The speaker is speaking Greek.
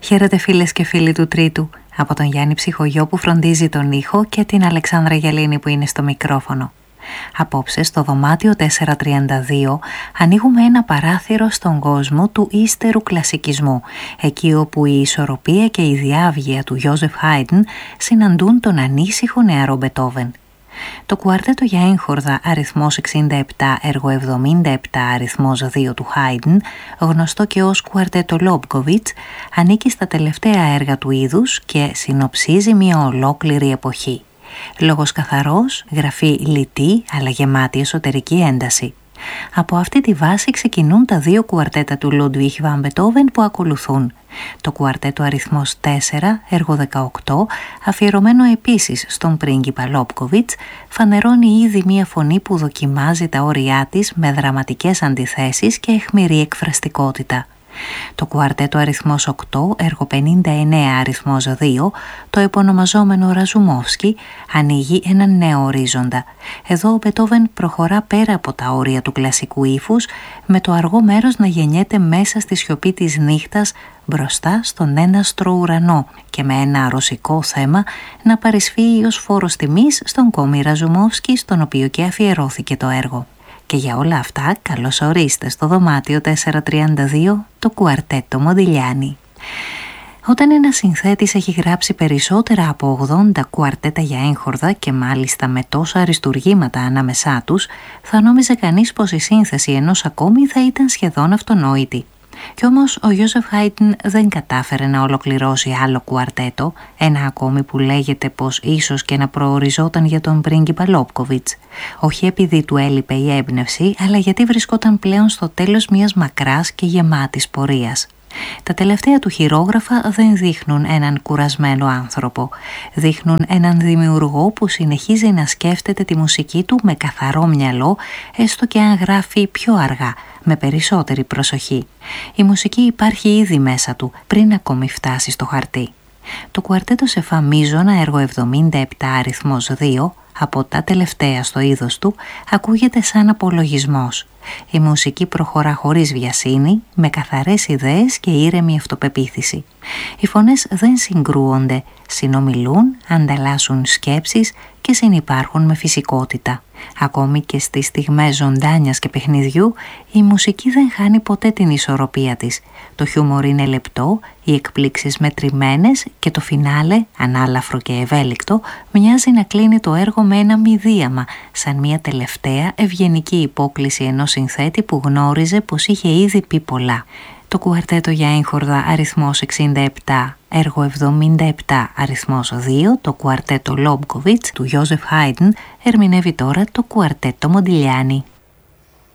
Χαίρετε φίλες και φίλοι του Τρίτου, από τον Γιάννη Ψυχογειό που φροντίζει τον ήχο και την Αλεξάνδρα Γελίνη που είναι στο μικρόφωνο. Απόψε στο δωμάτιο 432 ανοίγουμε ένα παράθυρο στον κόσμο του ύστερου κλασικισμού, εκεί όπου η ισορροπία και η διάβγεια του Γιόζεφ Χάιντν συναντούν τον ανήσυχο νεαρό Μπετόβεν. Το κουαρτέτο για έγχορδα αριθμός 67 έργο 77 αριθμός 2 του Χάιντν, γνωστό και ως κουαρτέτο Λόμπκοβιτς, ανήκει στα τελευταία έργα του είδους και συνοψίζει μια ολόκληρη εποχή. Λόγος καθαρός, γραφή λιτή αλλά γεμάτη εσωτερική ένταση. Από αυτή τη βάση ξεκινούν τα δύο κουαρτέτα του Λούντβιχ βαν Μπετόβεν που ακολουθούν. Το κουαρτέτο αριθμός 4, έργο 18, αφιερωμένο επίσης στον πρίγκιπα Λόμπκοβιτς, φανερώνει ήδη μια φωνή που δοκιμάζει τα όρια της με δραματικές αντιθέσεις και αιχμηρή εκφραστικότητα. Το κουαρτέτο αριθμός 8, έργο 59 αριθμός 2, το επωνομαζόμενο Ραζουμόφσκι, ανοίγει έναν νέο ορίζοντα. Εδώ ο Μπετόβεν προχωρά πέρα από τα όρια του κλασικού ύφους, με το αργό μέρος να γεννιέται μέσα στη σιωπή της νύχτας μπροστά στον έναστρο ουρανό και με ένα ρωσικό θέμα να παρισφύει ως φόρος τιμής στον κόμι Ραζουμόφσκι, στον οποίο και αφιερώθηκε το έργο. Και για όλα αυτά, καλώς ορίστε στο δωμάτιο 432, το κουαρτέτο Μοντιλιάνι. Όταν ένας συνθέτης έχει γράψει περισσότερα από 80 κουαρτέτα για έγχορδα και μάλιστα με τόσα αριστουργήματα ανάμεσά τους, θα νόμιζε κανείς πως η σύνθεση ενός ακόμη θα ήταν σχεδόν αυτονόητη. Κι όμως ο Γιόζεφ Χάιντν δεν κατάφερε να ολοκληρώσει άλλο κουαρτέτο, ένα ακόμη που λέγεται πως ίσως και να προοριζόταν για τον πρίγκιπα Λόμπκοβιτς. Όχι επειδή του έλειπε η έμπνευση, αλλά γιατί βρισκόταν πλέον στο τέλος μιας μακράς και γεμάτης πορείας. Τα τελευταία του χειρόγραφα δεν δείχνουν έναν κουρασμένο άνθρωπο. Δείχνουν έναν δημιουργό που συνεχίζει να σκέφτεται τη μουσική του με καθαρό μυαλό, έστω και αν γράφει πιο αργά, με περισσότερη προσοχή. Η μουσική υπάρχει ήδη μέσα του, πριν ακόμη φτάσει στο χαρτί. Το κουαρτέτο σε φα μίζωνα, έργο 77 αριθμός 2, από τα τελευταία στο είδος του, ακούγεται σαν απολογισμός. Η μουσική προχωρά χωρίς βιασύνη, με καθαρές ιδέες και ήρεμη αυτοπεποίθηση. Οι φωνές δεν συγκρούονται, συνομιλούν, ανταλλάσσουν σκέψεις και συνυπάρχουν με φυσικότητα. Ακόμη και στις στιγμές ζωντάνιας και παιχνιδιού, η μουσική δεν χάνει ποτέ την ισορροπία της. Το χιούμορ είναι λεπτό, οι εκπλήξεις μετρημένες και το φινάλε, ανάλαφρο και ευέλικτο, μοιάζει να κλείνει το έργο με ένα μηδίαμα, σαν μια τελευταία ευγενική υπόκληση ενός συνθέτη που γνώριζε πως είχε ήδη πει πολλά. Το κουαρτέτο για έγχορδα αριθμός 67, έργο 77 αριθμός 2, το κουαρτέτο Λόμπκοβιτς του Γιόζεφ Χάιντν, ερμηνεύει τώρα το κουαρτέτο Μοντιλιάνι.